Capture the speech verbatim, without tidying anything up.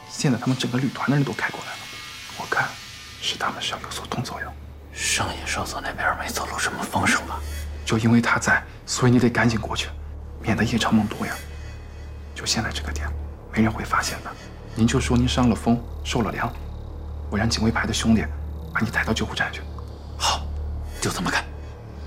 现在他们整个旅团的人都开过来了，我看是他们是要有所动作哟。 上野少佐那边没走漏什么风声吧？ 就因为他在，所以你得赶紧过去，免得夜长梦多呀。就现在这个点，没人会发现的。您就说您伤了风，受了凉，我让警卫排的兄弟把你带到救护站去。 好，就这么干。